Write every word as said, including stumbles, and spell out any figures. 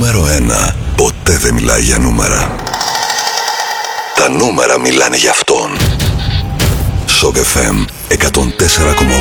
νούμερο ένα ποτέ δεν μιλάει για νούμερα. Τα νούμερα μιλάνε για αυτόν. Σοκ εφ εμ εκατόν τέσσερα κόμμα οκτώ.